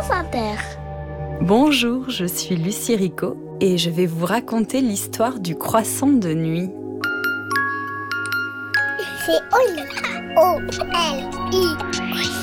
Inter. Bonjour, je suis Lucie Rico et je vais vous raconter l'histoire du croissant de nuit. C'est Oli. O-L-I.